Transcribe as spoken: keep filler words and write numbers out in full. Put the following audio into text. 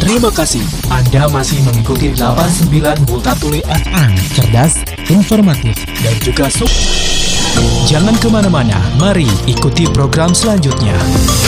Terima kasih Anda masih mengikuti delapan puluh sembilan Multatuli F M. Cerdas, informatif, dan juga sub. Jangan kemana-mana, mari ikuti program selanjutnya.